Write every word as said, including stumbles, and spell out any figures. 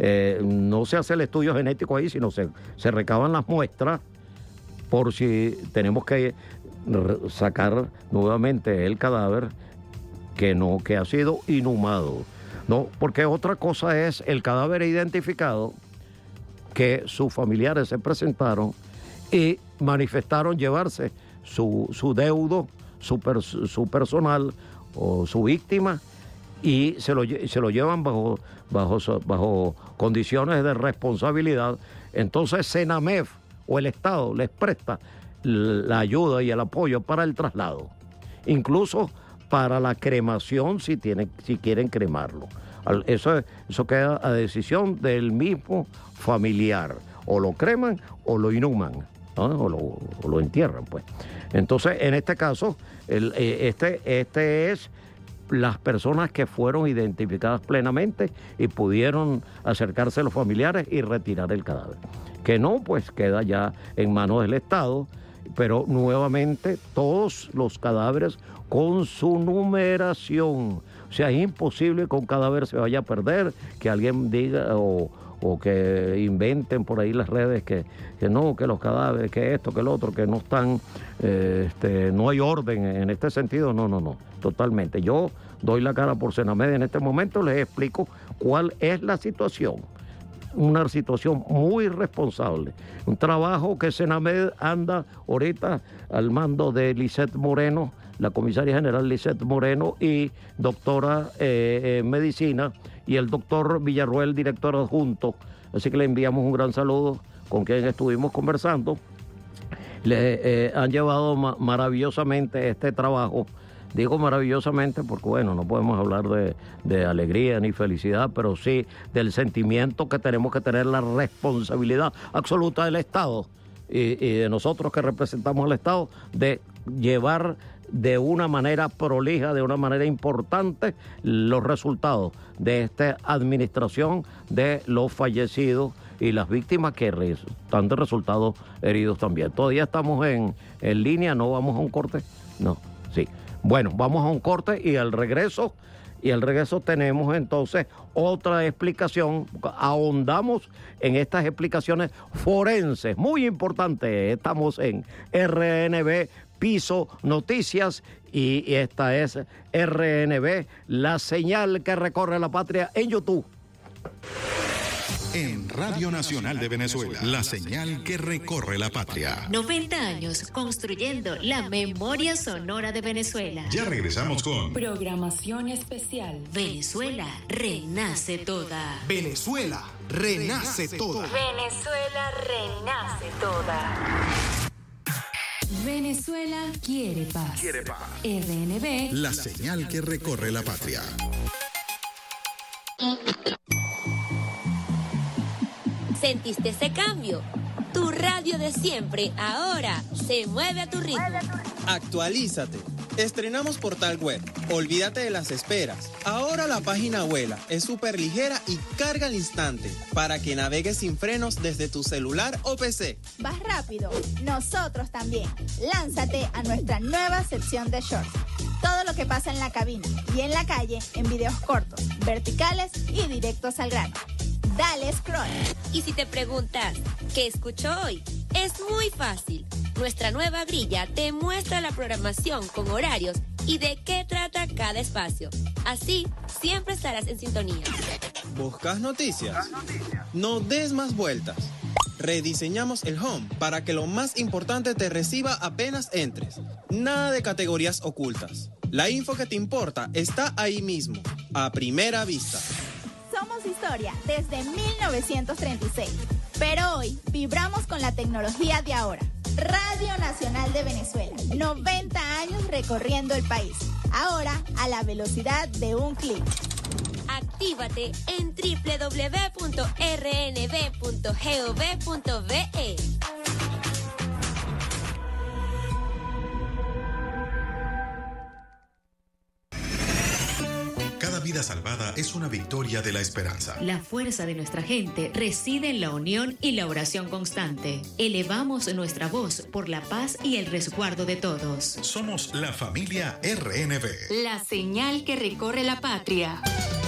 eh, no se hace el estudio genético ahí, sino se, se recaban las muestras por si tenemos que sacar nuevamente el cadáver que no que ha sido inhumado, no, porque otra cosa es el cadáver identificado que sus familiares se presentaron y manifestaron llevarse su, su deudo, su, per, su personal o su víctima, y se lo, se lo llevan bajo, bajo, bajo condiciones de responsabilidad. Entonces Senamef o el Estado les presta la ayuda y el apoyo para el traslado, incluso para la cremación si tienen, si quieren cremarlo. Eso, eso queda a decisión del mismo familiar, o lo creman o lo inhuman, ¿no? o, lo, o lo entierran, pues. Entonces, en este caso, el, este, este es las personas que fueron identificadas plenamente y pudieron acercarse a los familiares y retirar el cadáver. Que no, pues queda ya en manos del Estado, pero nuevamente todos los cadáveres con su numeración. O sea, es imposible que un cadáver se vaya a perder, que alguien diga o, o que inventen por ahí las redes que, que no, que los cadáveres, que esto, que el otro, que no están, eh, este, no hay orden en este sentido. No, no, no, totalmente. Yo doy la cara por Senamed en este momento, les explico cuál es la situación. Una situación muy responsable. Un trabajo que Senamed anda ahorita al mando de Lisette Moreno, la comisaria general Lisette Moreno, y doctora eh, en medicina, y el doctor Villarruel, director adjunto. Así que le enviamos un gran saludo, con quien estuvimos conversando. Le eh, han llevado ma- maravillosamente este trabajo. Digo maravillosamente porque, bueno, no podemos hablar de, de alegría ni felicidad, pero sí del sentimiento que tenemos que tener, la responsabilidad absoluta del Estado y, y de nosotros que representamos al Estado, de llevar de una manera prolija, de una manera importante, los resultados de esta administración de los fallecidos y las víctimas que están de resultados heridos también. Todavía estamos en, en línea, no vamos a un corte, no, sí. Bueno, vamos a un corte y al regreso, y al regreso tenemos entonces otra explicación. Ahondamos en estas explicaciones forenses, muy importantes. Estamos en R N B Piso Noticias y esta es R N B, la señal que recorre la patria en YouTube. En Radio Nacional de Venezuela, la señal que recorre la patria. noventa años construyendo la memoria sonora de Venezuela. Ya regresamos con programación especial. Venezuela renace toda. Venezuela renace toda. Venezuela renace toda. Venezuela quiere paz. Quiere paz. R N B, la señal que recorre la patria. ¿Sentiste ese cambio? Tu radio de siempre ahora se mueve a tu ritmo. Actualízate. Estrenamos portal web. Olvídate de las esperas. Ahora la página vuela, es súper ligera y carga al instante para que navegues sin frenos desde tu celular o P C. ¿Vas rápido? Nosotros también. Lánzate a nuestra nueva sección de shorts. Todo lo que pasa en la cabina y en la calle en videos cortos, verticales y directos al grano. Dale scroll. Y si te preguntas, ¿qué escucho hoy? Es muy fácil. Nuestra nueva grilla te muestra la programación con horarios y de qué trata cada espacio. Así, siempre estarás en sintonía. ¿Buscas noticias? No des más vueltas. Rediseñamos el home para que lo más importante te reciba apenas entres. Nada de categorías ocultas. La info que te importa está ahí mismo, a primera vista. Somos historia desde mil novecientos treinta y seis, pero hoy vibramos con la tecnología de ahora. Radio Nacional de Venezuela, noventa años recorriendo el país, ahora a la velocidad de un clic. Actívate en doble u doble u doble u punto r n b punto gov punto v e. Cada vida salvada es una victoria de la esperanza. La fuerza de nuestra gente reside en la unión y la oración constante. Elevamos nuestra voz por la paz y el resguardo de todos. Somos la familia R N B. La señal que recorre la patria.